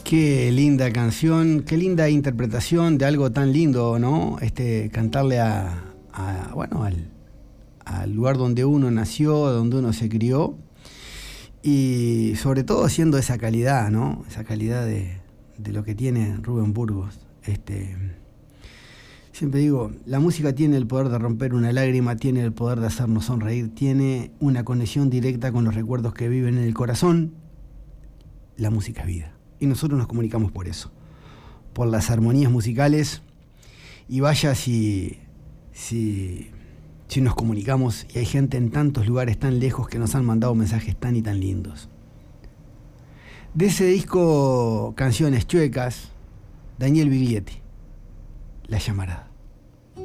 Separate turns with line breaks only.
Qué linda canción, qué linda interpretación de algo tan lindo, ¿no? Cantarle bueno, al lugar donde uno nació, donde uno se crió, y sobre todo haciendo esa calidad, ¿no? Esa calidad de lo que tiene Rubén Burgos. Siempre digo, la música tiene el poder de romper una lágrima, tiene el poder de hacernos sonreír, tiene una conexión directa con los recuerdos que viven en el corazón. La música es vida. Y nosotros nos comunicamos por eso, por las armonías musicales, y vaya si nos comunicamos, y hay gente en tantos lugares tan lejos que nos han mandado mensajes tan y tan lindos. De ese disco Canciones Chuecas, Daniel Biglietti, La Llamarada.